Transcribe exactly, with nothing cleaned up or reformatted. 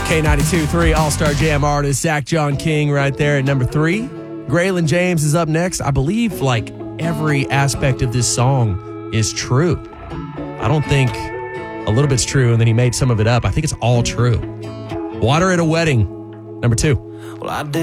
K ninety-two point three All-Star Jam artist Zach John King right there at number three. Graylin James is up next. I believe like every aspect of this song is true. I don't think a little bit's true and then he made some of it up. I think it's all true. Water at a Wedding, number two. Well, I did.